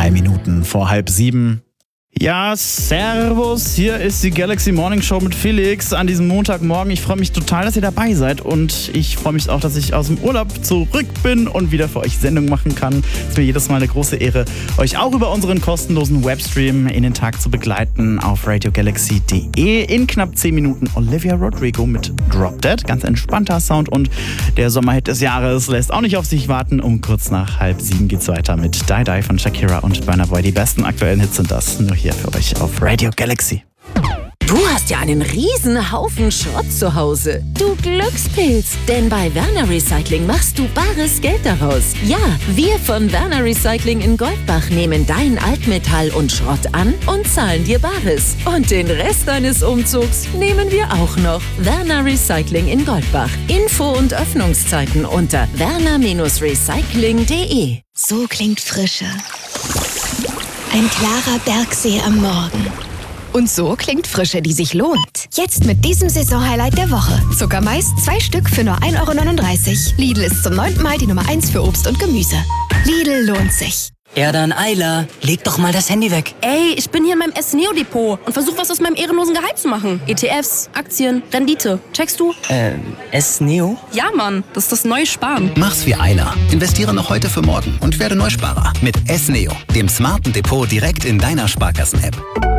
3 Minuten vor 6:30. Ja, servus, hier ist die Galaxy Morning Show mit Felix an diesem Montagmorgen. Ich freue mich total, dass ihr dabei seid und ich freue mich auch, dass ich aus dem Urlaub zurück bin und wieder für euch Sendung machen kann. Es ist mir jedes Mal eine große Ehre, euch auch über unseren kostenlosen Webstream in den Tag zu begleiten auf radiogalaxy.de. In knapp 10 Minuten Olivia Rodrigo mit Drop Dead. Ganz entspannter Sound und der Sommerhit des Jahres lässt auch nicht auf sich warten. Um kurz nach 6:30 geht's weiter mit Die Die von Shakira und Burna Boy. Die besten aktuellen Hits sind das. Nur hier für euch auf Radio Galaxy. Du hast ja einen riesen Haufen Schrott zu Hause. Du Glückspilz, denn bei Werner Recycling machst du bares Geld daraus. Ja, wir von Werner Recycling in Goldbach nehmen dein Altmetall und Schrott an und zahlen dir Bares. Und den Rest deines Umzugs nehmen wir auch noch. Werner Recycling in Goldbach. Info und Öffnungszeiten unter werner-recycling.de. So klingt Frische. Ein klarer Bergsee am Morgen. Und so klingt Frische, die sich lohnt. Jetzt mit diesem Saisonhighlight der Woche. Zuckermais 2 Stück für nur 1,39 €. Lidl ist zum 9. Mal die Nummer 1 für Obst und Gemüse. Lidl lohnt sich. Ja dann, Ayla, leg doch mal das Handy weg. Ey, ich bin hier in meinem SNEO-Depot und versuche was aus meinem ehrenlosen Gehalt zu machen. ETFs, Aktien, Rendite. Checkst du? SNEO? Ja, Mann, das ist das neue Sparen. Mach's wie Ayla. Investiere noch heute für morgen und werde Neusparer mit SNEO, dem smarten Depot direkt in deiner Sparkassen-App.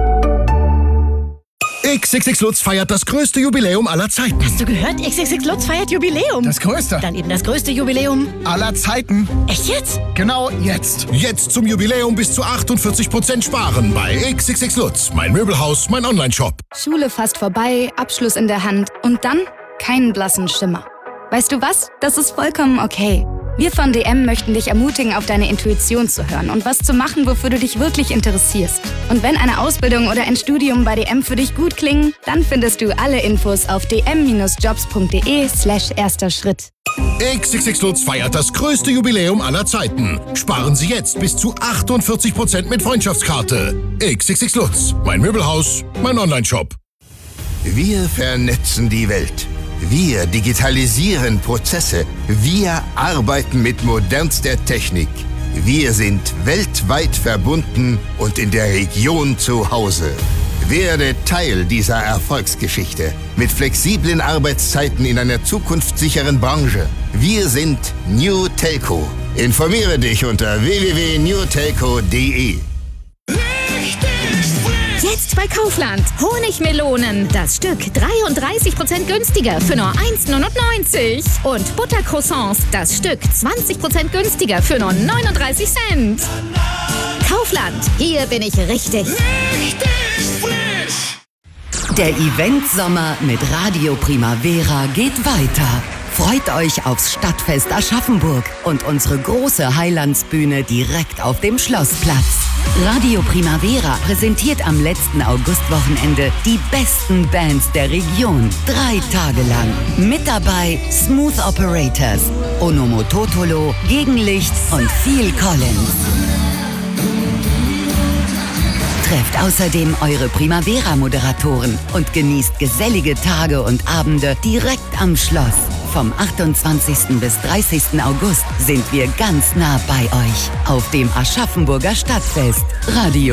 XXX Lutz feiert das größte Jubiläum aller Zeiten. Hast du gehört? XXX Lutz feiert Jubiläum. Das größte. Dann eben das größte Jubiläum Aller Zeiten. Echt jetzt? Genau jetzt. Jetzt zum Jubiläum bis zu 48% sparen bei XXX Lutz. Mein Möbelhaus, mein Onlineshop. Schule fast vorbei, Abschluss in der Hand und dann keinen blassen Schimmer. Weißt du was? Das ist vollkommen okay. Wir von DM möchten dich ermutigen, auf deine Intuition zu hören und was zu machen, wofür du dich wirklich interessierst. Und wenn eine Ausbildung oder ein Studium bei DM für dich gut klingen, dann findest du alle Infos auf dm-jobs.de/erster Schritt. XXX Lutz feiert das größte Jubiläum aller Zeiten. Sparen Sie jetzt bis zu 48% mit Freundschaftskarte. XXX Lutz. Mein Möbelhaus, mein Onlineshop. Wir vernetzen die Welt. Wir digitalisieren Prozesse. Wir arbeiten mit modernster Technik. Wir sind weltweit verbunden und in der Region zu Hause. Werde Teil dieser Erfolgsgeschichte mit flexiblen Arbeitszeiten in einer zukunftssicheren Branche. Wir sind New Telco. Informiere dich unter www.newtelco.de. Jetzt bei Kaufland. Honigmelonen. Das Stück 33% günstiger für nur 1,99 €. Und Buttercroissants. Das Stück 20% günstiger für nur 39 Cent. Kaufland. Hier bin ich richtig. Der Event-Sommer mit Radio Primavera geht weiter. Freut euch aufs Stadtfest Aschaffenburg und unsere große Heilandsbühne direkt auf dem Schlossplatz. Radio Primavera präsentiert am letzten Augustwochenende die besten Bands der Region. 3 Tage lang. Mit dabei Smooth Operators, Onomototolo, Gegenlicht und Phil Collins. Trefft außerdem eure Primavera-Moderatoren und genießt gesellige Tage und Abende direkt am Schloss. Vom 28. bis 30. August sind wir ganz nah bei euch auf dem Aschaffenburger Stadtfest. Radio